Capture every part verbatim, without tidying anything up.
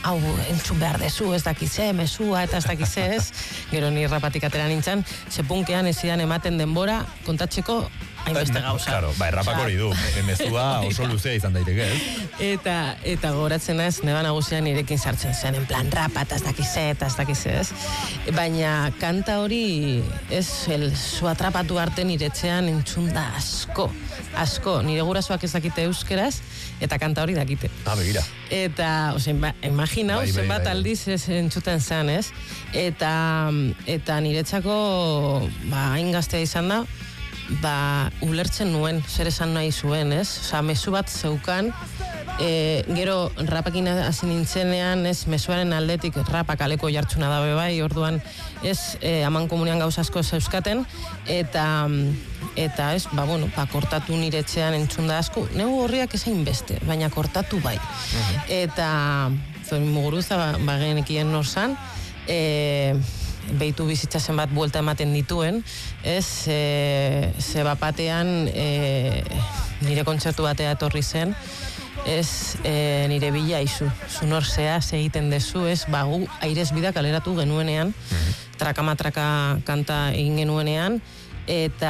hau entzun behar dezu, ez dakize, mesua eta ez dakize ez, gero ni rapatik atera nintzen, sepunkean ezidan ematen denbora kontatzeko hainbeste gauza. Claro, ba, errapak hori du, mezua oso luzea izan daiteke, ez? Eta, eta gogoratzen ez, neba nagusia nirekin sartzen zen, en plan rapa, eta ez dakize, eta ez dakize ez. Baina kanta hori, ez, el suatrapatu arte niretzean entzun da asko, asko. Nire gurasoak ez dakite euskeraz, eta kanta hori dakite. Ah, begira. Eta, ose, imaginau, bai, zenbat bai, bai. aldiz ez entzuten zen, ez? Eta, eta niretzako, ba, hain gaztea izan da, ba, ulertzen nuen, zer esan nahi zuen, ez? Osa, mezu bat zeukan, e, gero rapakin hasi nintzenean, ez, mezuaren aldetik rapa kaleko jartzuna dabe bai, orduan, ez, e, aman komunian gauza asko zeuzkaten, eta, eta ez, ba, bueno, ba, kortatu niretzean entzun da asko, negu horriak ezain beste, baina kortatu bai. Uh-huh. Eta, zuen muguruza, ba, ba genekien norzan, e, behitu bizitza zenbat buelta ematen dituen, ez, e, ze bapatean e, nire kontzertu batea etorri zen, ez, e, nire bila izu, zunorzea, segiten dezu, ez, bagu airez bida kaleratu genuenean, traka-matraka kanta egin genuenean, eta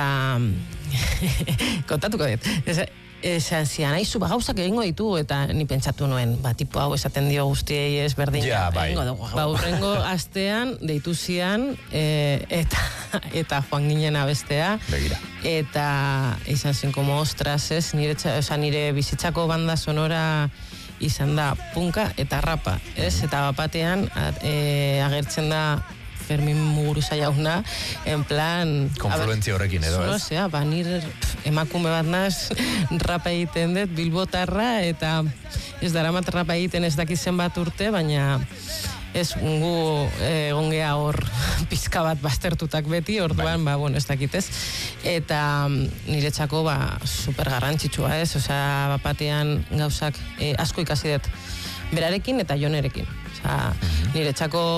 kontatuko dit, ez, esan zian, aizu, ba, gauzak egingo ditu, eta ni pentsatu nuen, ba, tipo hau esaten dio guztiei ez berdin. Ja, bai. Ba, urrengo astean, deitu zian, e, eta, eta joan ginen abestea. Begira. Eta izan zen, como, ostras, ez, nire, oza, nire bizitzako banda sonora izan da punka eta rapa, ez, eta bapatean, e, agertzen da Fermin Muguruza jauna, en plan... Konfluentzia horrekin edo, ez? Zozea, ba, nire emakume bat naz, rapa egiten dut, bilbotarra, eta ez daramat rapa egiten ez dakizen bat urte, baina ez gu egongea hor pizka bat baztertutak beti, orduan, ba, bueno, ez dakitez. Eta niretzako, ba, super garrantzitsua, ez? Osea, bapatean gauzak eh, asko ikasi dut berarekin eta jonerekin. Osea, niretzako...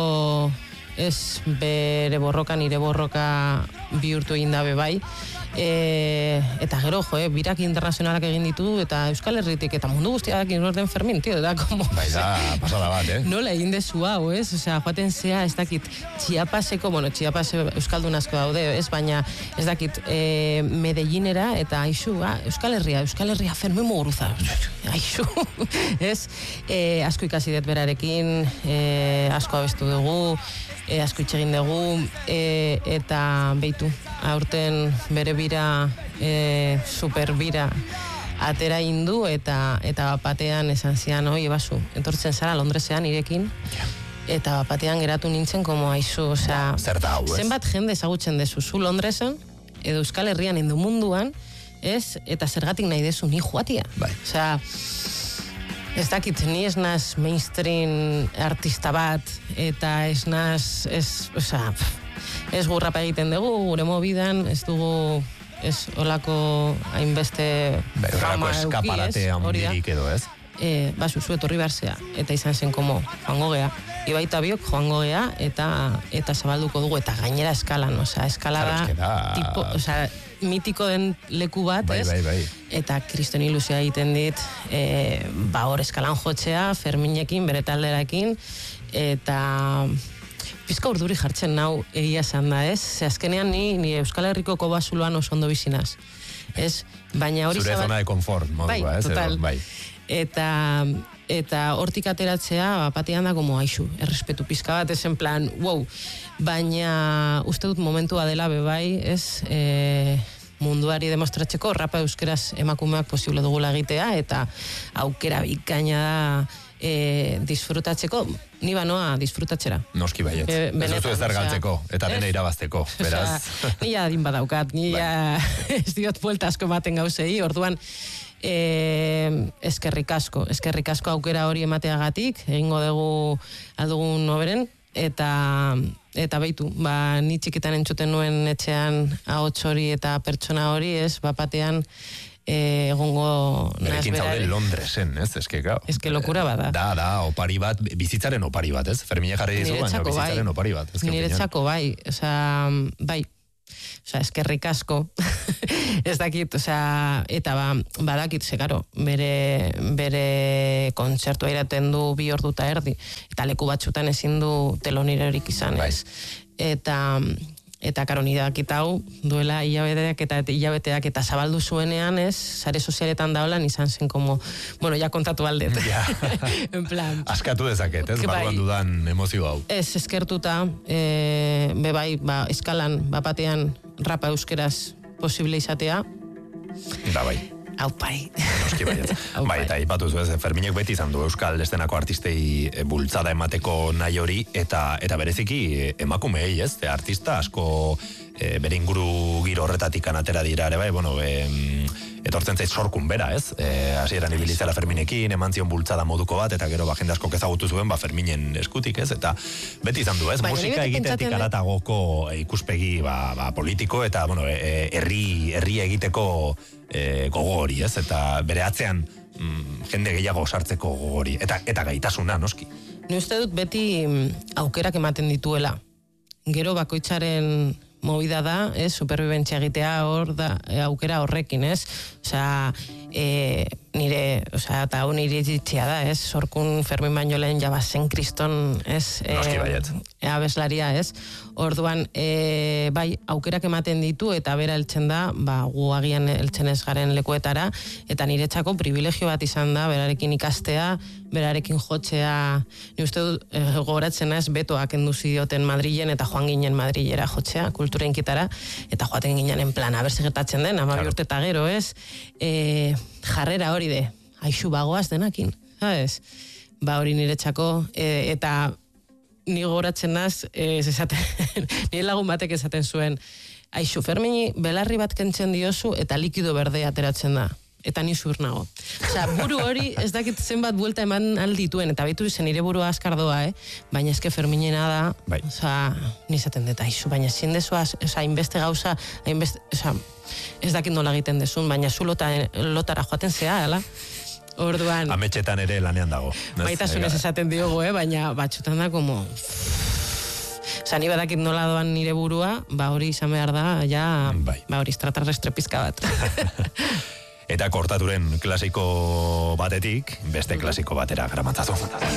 ez bere borroka, nire borroka bihurtu egin dabe bai. E, eta gero, jo, eh, birak internazionalak egin ditu, eta Euskal Herritik, eta mundu guztiak inorden Fermin, tio, da, como... Bai, da, pasada bat, eh? Nola egin dezu hau, ez? Osea, joaten zea, ez dakit, Chiapaseko, bueno, Chiapas Euskaldun asko daude, ez? Baina, ez dakit, e, Medellinera, eta aixu, ah, Euskal Herria, Euskal Herria, Fermin Muguruza, aixu, ez? E, asko ikasi dut berarekin, e, asko abestu dugu, E, asko itxegin dugu, e, eta behitu, aurten bere bira, e, super bira atera indu, eta eta batean esan zian, oi, basu, entortzen zara Londresean irekin, eta batean geratu nintzen, como aizu, osea, zenbat jende ezagutzen dezu, zu Londresen, edo Euskal Herrian, endu munduan, ez, eta zergatik nahi dezu, ni joatia. Bai. Osea, ez dakit, ni ez naz mainstream artista bat, eta ez naz, ez, oza, ez gurrapa egiten dugu, gure mobidan, ez dugu, ez olako hainbeste fama euki, eskaparate handirik edo, ez? E, basu, zu etorri barzea, eta izan zen komo, joango gea, ibaita biok joango gea, eta, eta zabalduko dugu, eta gainera eskalan, oza, eskala da, tipo, oza, mitiko den leku bat, bai, ez? Bai, bai. Eta kriston ilusia egiten dit, e, ba hor eskalan jotzea, Ferminekin, bere talderakin, eta pizka urduri jartzen nau egia esan da, ez? Ze azkenean ni, ni Euskal Herriko kobasuloan oso ondo bizinaz, ez? Baina hori zure zabat... zona de konfort, modua, bai, ez? Total. Edo, bai. Eta, eta hortik ateratzea, batean da, como aixu, errespetu pizka bat, esen plan, wow, baina uste dut momentua dela bebai, ez, e, munduari demostratzeko, rapa euskeraz emakumeak posible dugula egitea, eta aukera bikaina da e, disfrutatzeko, ni banoa disfrutatxera. Noski baiet, e, ez duzu ez galtzeko, eta dena irabazteko, beraz. Osea, ni ja adin badaukat, ni ja ez diot buelta asko ematen gauzei, orduan, E, eskerrik asko, eskerrik asko aukera hori emateagatik, egingo dugu aldugun oberen, eta eta beitu, ba, ni txikitan entzuten nuen etxean ahots hori eta pertsona hori, ez, bapatean e, egongo berekin zaude Londresen, ez, eske, gau. Eske lokura bada. Da, da, opari bat, bizitzaren opari bat, ez, Fermine jarri dizu, baina bizitzaren bai. opari bat. Niretzako bai, osea, bai, Osea, eskerrik asko. Ez dakit, osea, eta ba, badakit, ze, karo, bere, bere kontzertua iraten du bi ordu eta erdi, eta leku batzutan ezin du telonirerik izan, ez? Eta, eta karo, nire dakit hau, duela hilabeteak eta hilabeteak eta zabaldu zuenean, ez, sare sozialetan daulan izan zen, como, bueno, ja kontatu aldet. Ja. En plan. Askatu dezaket, ez, barruan dudan emozio hau. Ez, eskertuta, e, bebai, ba, eskalan, bapatean, rapa euskeraz posible izatea. Da, bai. Hau pai. Noski baiet. Bai, eta ipatu zu ez, Ferminek beti izan du Euskal estenako artistei bultzada emateko nahi hori, eta eta bereziki emakumeei, ez, e, artista asko e, bere inguru giro horretatik anatera dira ere, bai, bueno, e, etortzen zait sorkun bera, ez? E, hasieran ibilizela Ferminekin, eman zion bultzada moduko bat, eta gero ba, jende asko ezagutu zuen, ba, Ferminen eskutik, ez? Eta beti izan du, ez? Baina, musika egitetik aratagoko ikuspegi ba, ba, politiko, eta, bueno, e, herri, herri egiteko e, gogo hori, ez? Eta bere atzean mm, jende gehiago sartzeko gogo hori, eta, eta gaitasuna, noski. Ni uste dut beti aukerak ematen dituela. Gero bakoitzaren movida da, ez, superbibentzia egitea hor da, e, aukera horrekin, ez? Osea, e, nire, osea, eta hau nire iritzia da, ez? Sorkun Fermin baino lehen jaba zen kriston, ez? Noski baiet. E, abeslaria, ez? Orduan, e, bai, aukerak ematen ditu, eta bera heltzen da, ba, gu agian heltzen ez garen lekuetara, eta niretzako privilegio bat izan da, berarekin ikastea, berarekin jotzea, ni uste dut, e, gogoratzen ez, betoak enduzi dioten Madrilen, eta joan ginen Madrilera jotzea, kulturen kitara, eta joaten ginen en plan, haber gertatzen den, ama bi urte eta gero, ez? E, jarrera hori de, aixu bagoaz denakin, sabes? Ba hori niretzako, e, eta ni gogoratzen naz, ez esaten, nire lagun batek esaten zuen, aixu, Fermini belarri bat kentzen diozu, eta likido berdea ateratzen da. Eta ni zur nago. Osea, buru hori ez dakit zenbat buelta eman aldituen, eta baitu zen nire burua azkar doa, eh? Baina eske Ferminena da, bai. Osea, nizaten dut, aizu, baina ezin dezua, osea, hainbeste gauza, hainbeste, osea, ez dakit nola egiten dezun, baina zu lota, lotara joaten zea, ala? Orduan... Ametxetan ere lanean dago. Baitasunez esaten diogu, eh? Baina batxutan da, como... Osa, ni badakit nola doan nire burua, ba hori izan behar da, ja, bai. Ba hori estraterrestre pizka bat. Eta kortaturen klasiko batetik, beste klasiko batera gramatzatu.